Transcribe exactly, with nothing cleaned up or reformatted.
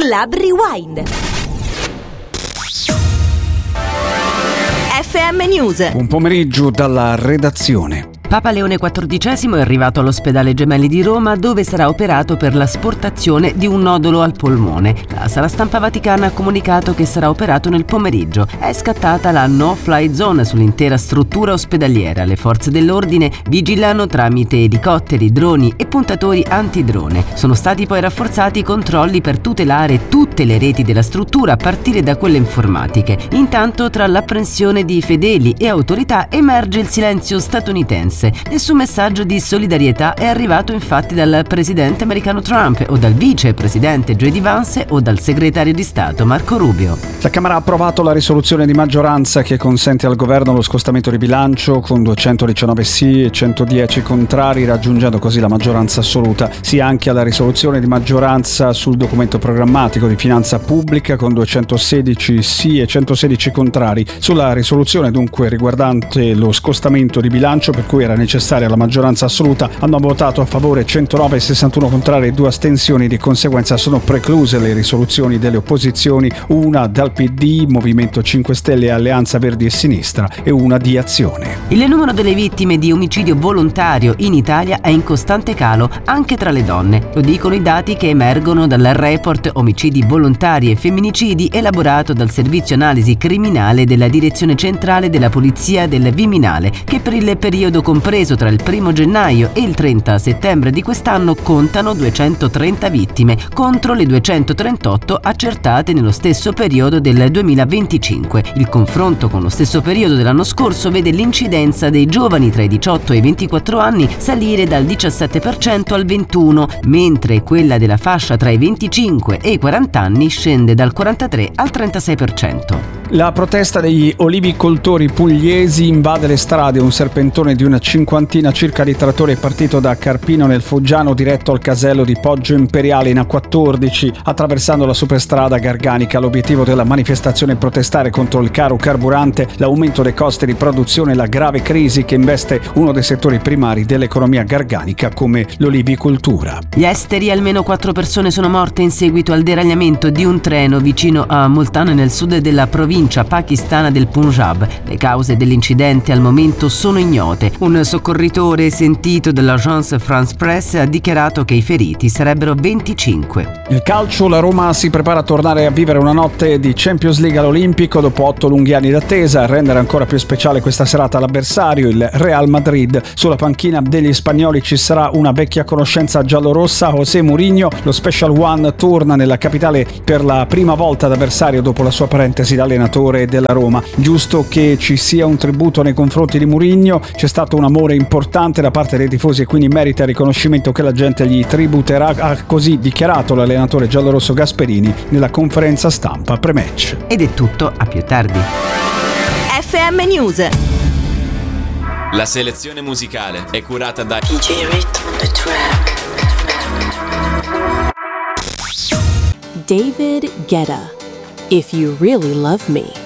Club Rewind. F M News. Buon pomeriggio dalla redazione. Papa Leone quattordicesimo è arrivato all'ospedale Gemelli di Roma, dove sarà operato per l'asportazione di un nodolo al polmone. La sala stampa vaticana ha comunicato che sarà operato nel pomeriggio. È scattata la no-fly zone sull'intera struttura ospedaliera. Le forze dell'ordine vigilano tramite elicotteri, droni e puntatori antidrone. Sono stati poi rafforzati i controlli per tutelare tutte le reti della struttura, a partire da quelle informatiche. Intanto, tra l'apprensione di fedeli e autorità, emerge il silenzio statunitense. Nessun messaggio di solidarietà è arrivato infatti dal presidente americano Trump o dal vicepresidente J D Vance o dal segretario di Stato Marco Rubio. La Camera ha approvato la risoluzione di maggioranza che consente al governo lo scostamento di bilancio con duecentodiciannove sì e centodieci contrari, raggiungendo così la maggioranza assoluta. Sì anche alla risoluzione di maggioranza sul documento programmatico di finanza pubblica con duecentosedici sì e centosedici contrari. Sulla risoluzione dunque riguardante lo scostamento di bilancio, per cui era necessaria la maggioranza assoluta, hanno votato a favore centonove e sessantuno contrari e due astensioni. Di conseguenza sono precluse le risoluzioni delle opposizioni, una dal P D, Movimento cinque Stelle e Alleanza Verdi e Sinistra e una di Azione. Il numero delle vittime di omicidio volontario in Italia è in costante calo anche tra le donne. Lo dicono i dati che emergono dal report Omicidi volontari e femminicidi elaborato dal Servizio Analisi Criminale della Direzione Centrale della Polizia del Viminale, che per il periodo compreso tra il primo gennaio e il trenta settembre di quest'anno contano duecentotrenta vittime contro le duecentotrentotto accertate nello stesso periodo del duemilaventicinque. Il confronto con lo stesso periodo dell'anno scorso vede l'incidenza dei giovani tra i diciotto e i ventiquattro anni salire dal diciassette per cento al ventuno per cento, mentre quella della fascia tra i venticinque e i quaranta anni scende dal quarantatré al trentasei per cento. La protesta degli olivicoltori pugliesi invade le strade. Un serpentone di una cinquantina circa di trattori è partito da Carpino nel Foggiano diretto al casello di Poggio Imperiale in A quattordici, attraversando la superstrada Garganica. L'obiettivo della manifestazione è protestare contro il caro carburante, l'aumento dei costi di produzione e la grave crisi che investe uno dei settori primari dell'economia garganica come l'olivicoltura. Gli esteri: almeno quattro persone sono morte in seguito al deragliamento di un treno vicino a Multan nel sud della provincia pakistana del Punjab. Le cause dell'incidente al momento sono ignote. Un soccorritore sentito dall'agence France Presse ha dichiarato che i feriti sarebbero venticinque. Il calcio: la Roma si prepara a tornare a vivere una notte di Champions League all'Olimpico dopo otto lunghi anni d'attesa. A rendere ancora più speciale questa serata l'avversario, il Real Madrid. Sulla panchina degli spagnoli ci sarà una vecchia conoscenza giallorossa, José Mourinho. Lo Special One torna nella capitale per la prima volta ad avversario dopo la sua parentesi da allenatore della Roma. Giusto che ci sia un tributo nei confronti di Mourinho. C'è stato un amore importante da parte dei tifosi e quindi merita il riconoscimento che la gente gli tributerà, ha così dichiarato l'allenatore giallorosso Gasperini nella conferenza stampa pre-match. Ed è tutto, a più tardi. F M News. La selezione musicale è curata da D J Rhythm on the track. David Guetta. If You Really Love Me.